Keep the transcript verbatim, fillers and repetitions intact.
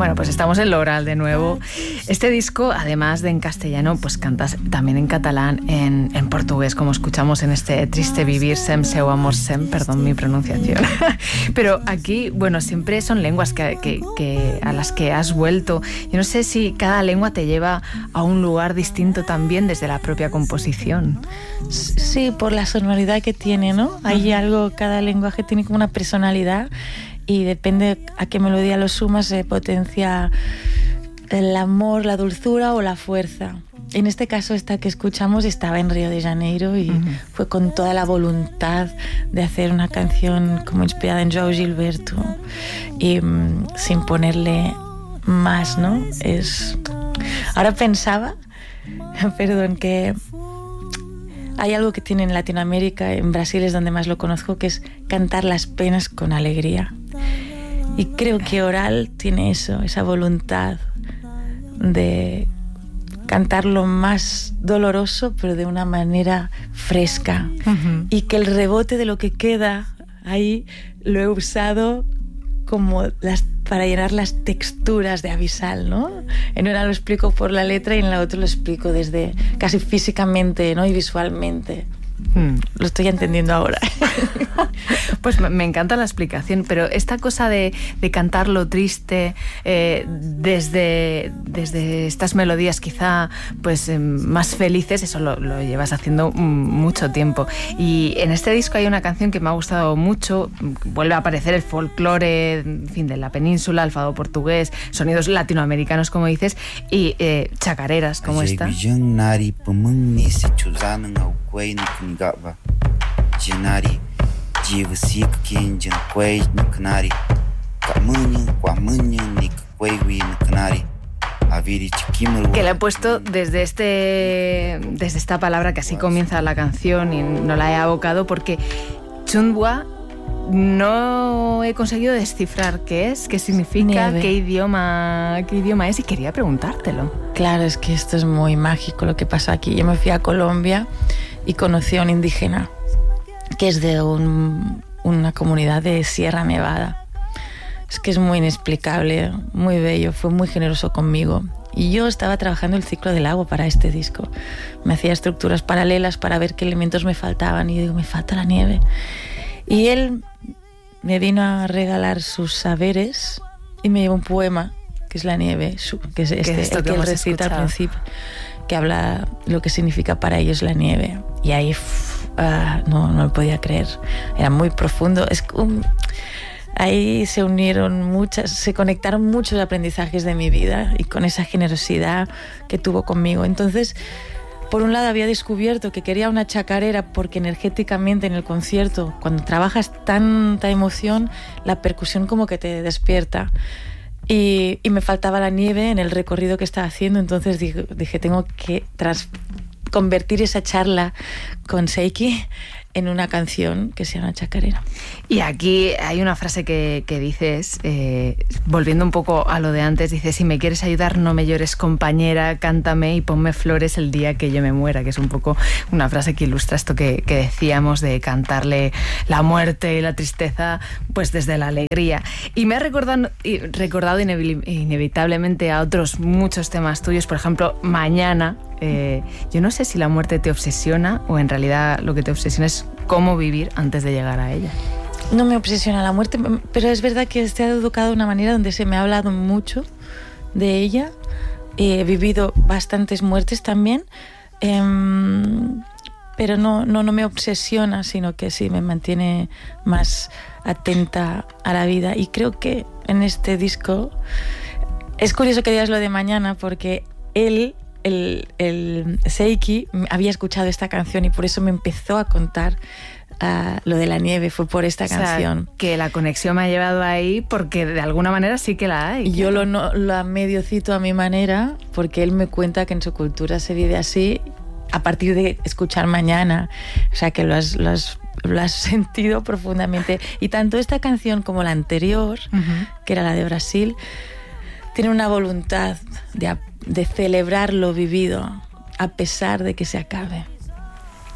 Bueno, pues estamos en L'Oral de nuevo. Este disco, además de en castellano, pues cantas también en catalán, en, en portugués, como escuchamos en este Triste Vivir, Sem Seu Amor Sem, perdón mi pronunciación. Pero aquí, bueno, siempre son lenguas que, que, que a las que has vuelto. Yo no sé si cada lengua te lleva a un lugar distinto también desde la propia composición. Sí, por la sonoridad que tiene, ¿no? Hay uh-huh. algo, cada lenguaje tiene como una personalidad y depende a qué melodía lo sumas, se potencia el amor, la dulzura o la fuerza. En este caso, esta que escuchamos estaba en Río de Janeiro y uh-huh. fue con toda la voluntad de hacer una canción como inspirada en João Gilberto y um, sin ponerle más, ¿no? Es... Ahora pensaba, perdón, que hay algo que tiene en Latinoamérica, en Brasil es donde más lo conozco, que es cantar las penas con alegría. Y creo que Oral tiene eso, esa voluntad de cantar lo más doloroso, pero de una manera fresca. Uh-huh. Y que el rebote de lo que queda ahí lo he usado como las, para llenar las texturas de Abisal, ¿no? En una lo explico por la letra y en la otra lo explico desde casi físicamente, ¿no? Y visualmente. Hmm. Lo estoy entendiendo ahora. Pues me encanta la explicación, pero esta cosa de, de cantar lo triste eh, desde, desde estas melodías quizá pues eh, más felices, eso lo, lo llevas haciendo mucho tiempo. Y en este disco hay una canción que me ha gustado mucho, vuelve a aparecer el folclore, en fin, de la península, el fado portugués, sonidos latinoamericanos, como dices, y eh, chacareras, como esta. Que la he puesto desde este desde esta palabra que así comienza la canción y no la he abocado porque Chundwa no he conseguido descifrar qué es, qué significa, Nieve. qué idioma, qué idioma es y quería preguntártelo. Claro, es que esto es muy mágico lo que pasa aquí. Yo me fui a Colombia y conocí a un indígena que es de un, una comunidad de Sierra Nevada. Es que es muy inexplicable, muy bello, fue muy generoso conmigo. Y yo estaba trabajando el ciclo del agua para este disco. Me hacía estructuras paralelas para ver qué elementos me faltaban y digo, me falta la nieve. Y él me vino a regalar sus saberes y me llevó un poema, que es La nieve, que es este, es el que, que él recita al principio, que habla lo que significa para ellos la nieve. Y ahí uh, no, no lo podía creer, era muy profundo. Es un, ahí se unieron muchas, se conectaron muchos aprendizajes de mi vida y con esa generosidad que tuvo conmigo. Entonces, por un lado había descubierto que quería una chacarera porque energéticamente en el concierto, cuando trabajas tanta emoción, la percusión como que te despierta. Y, y me faltaba la nieve en el recorrido que estaba haciendo, entonces dije, dije tengo que tras, convertir esa charla con Seiki en una canción que sea una chacarera. Y aquí hay una frase que, que dices, eh, volviendo un poco a lo de antes, dices, si me quieres ayudar, no me llores, compañera, cántame y ponme flores el día que yo me muera, que es un poco una frase que ilustra esto que, que decíamos de cantarle la muerte y la tristeza, pues desde la alegría. Y me ha recordado, recordado inevitablemente a otros muchos temas tuyos, por ejemplo, Mañana. Eh, yo no sé si la muerte te obsesiona o en realidad lo que te obsesiona es cómo vivir antes de llegar a ella. No me obsesiona la muerte, pero es verdad que se ha educado de una manera donde se me ha hablado mucho de ella. He vivido bastantes muertes también, eh, pero no, no, no me obsesiona, sino que sí me mantiene más atenta a la vida. Y creo que en este disco es curioso que digas lo de Mañana, porque él... El, el Seiki había escuchado esta canción y por eso me empezó a contar uh, lo de la nieve, fue por esta o sea, canción. Que la conexión me ha llevado ahí porque de alguna manera sí que la hay. Y yo lo, no, lo medio cito a mi manera porque él me cuenta que en su cultura se vive así a partir de escuchar Mañana, o sea que lo has, lo has, lo has sentido profundamente. Y tanto esta canción como la anterior, uh-huh. que era la de Brasil, tiene una voluntad de, de celebrar lo vivido a pesar de que se acabe.